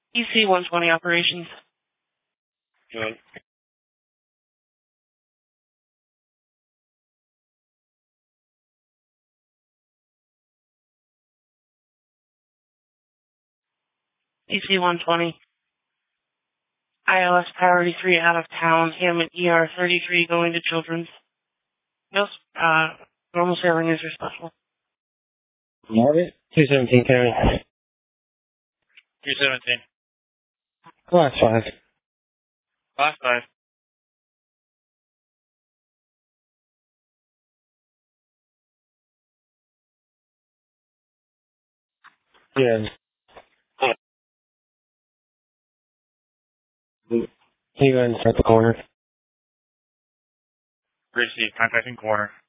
EC-120 operations. Good. EC-120. ILS priority 3 out of town. Hammond ER-33 going to Children's. No, normal sailing is your special. Margaret, 217 County. 217. Class 5. Class 5. Yeah. He went at the corner. Receive. Contacting corner.